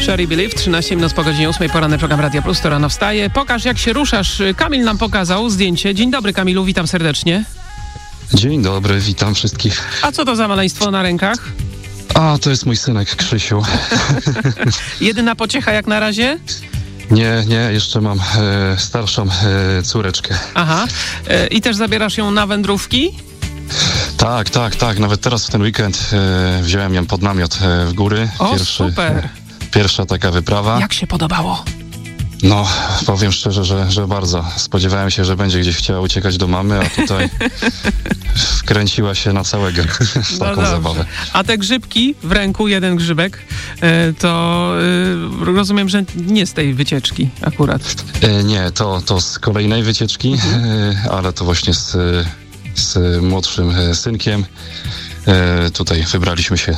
Sherry Believe, 13 minut po godzinie 8, poranny program Radia Plus, to rano wstaje. Pokaż, jak się ruszasz. Kamil nam pokazał zdjęcie. Dzień dobry, Kamilu, witam serdecznie. Dzień dobry, witam wszystkich. A co to za maleństwo na rękach? A, to jest mój synek Krzysiu. Jedyna pociecha jak na razie? Nie, jeszcze mam starszą córeczkę. Aha. I też zabierasz ją na wędrówki? Tak. Nawet teraz w ten weekend wziąłem ją pod namiot w góry. O, super. Pierwsza taka wyprawa. Jak się podobało? No, powiem szczerze, że bardzo. Spodziewałem się, że będzie gdzieś chciała uciekać do mamy, a tutaj wkręciła się na całego w taką zabawę. A te grzybki w ręku, jeden grzybek, to rozumiem, że nie z tej wycieczki akurat. Nie, to z kolejnej wycieczki, ale to właśnie z młodszym synkiem. Tutaj wybraliśmy się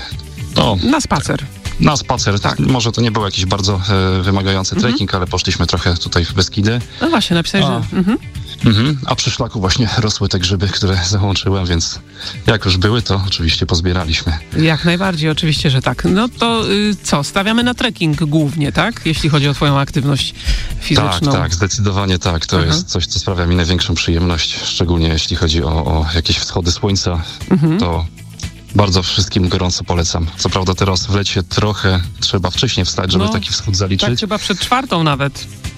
na spacer. Tak. Może to nie był jakiś bardzo wymagający trekking, ale poszliśmy trochę tutaj w Beskidy. No właśnie, napisałeś, że... A przy szlaku właśnie rosły te grzyby, które załączyłem, więc jak już były, to oczywiście pozbieraliśmy. Jak najbardziej, oczywiście, że tak. No to co, stawiamy na trekking głównie, tak? Jeśli chodzi o twoją aktywność fizyczną. Tak, zdecydowanie tak. To jest coś, co sprawia mi największą przyjemność, szczególnie jeśli chodzi o jakieś wschody słońca, to bardzo wszystkim gorąco polecam. Co prawda teraz w lecie trochę trzeba wcześniej wstać, żeby taki wschód zaliczyć. Tak, chyba przed 4 nawet.